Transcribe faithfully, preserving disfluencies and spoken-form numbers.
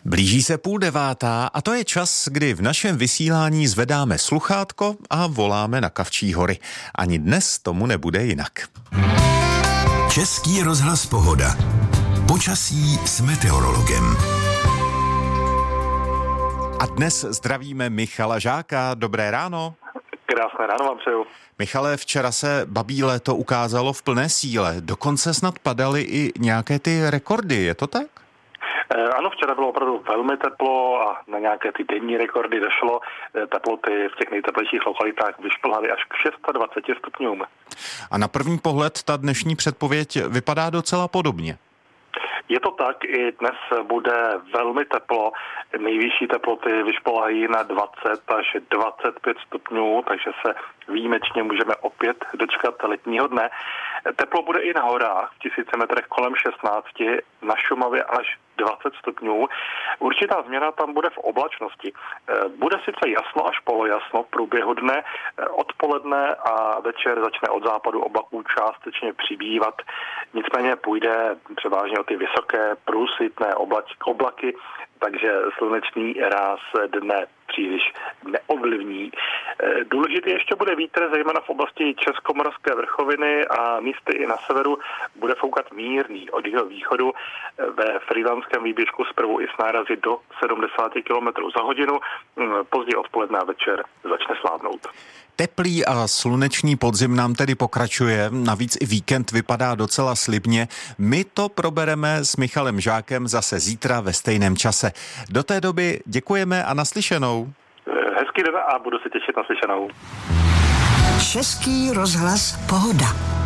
Blíží se půl devátá a to je čas, kdy v našem vysílání zvedáme sluchátko a voláme na Kavčí hory. Ani dnes tomu nebude jinak. Český rozhlas Pohoda. Počasí s meteorologem. A dnes zdravíme Michala Žáka. Dobré ráno. Krásné ráno vám přeju. Michale, včera se babí léto ukázalo v plné síle. Dokonce snad padaly i nějaké ty rekordy, je to tak? Ano, včera bylo opravdu velmi teplo a na nějaké ty denní rekordy došlo. Teploty v těch nejteplejších lokalitách vyšplhaly až k dvaceti šesti stupňům. A na první pohled ta dnešní předpověď vypadá docela podobně. Je to tak, i dnes bude velmi teplo. Nejvyšší teploty vyšplhají na dvacet až dvacet pět stupňů, takže se výjimečně můžeme opět dočkat letního dne. Teplo bude i na horách, v tisíci metrech kolem šestnácti, na Šumavě až dvacet stupňů. Určitá změna tam bude v oblačnosti. Bude sice jasno až polojasno v průběhu dne, odpoledne a večer začne od západu oblaků částečně přibývat. Nicméně půjde převážně o ty vysoké průsvitné oblaky, takže slunečný ráz dne příliš neovlivní. Důležitý ještě bude vítr, zejména v oblasti Českomoravské vrchoviny a místy i na severu bude foukat mírný od jeho východu. Ve frýdlantském výběžku zprvu i s nárazy do sedmdesát kilometrů za hodinu. Později odpoledne a večer začne slávnout. Teplý a slunečný podzim nám tedy pokračuje, navíc i víkend vypadá docela slibně. My to probereme s Michalem Žákem zase zítra ve stejném čase. Do té doby děkujeme a naslyšenou. Hezký den a budu se těšit na slyšenou. Český rozhlas Pohoda.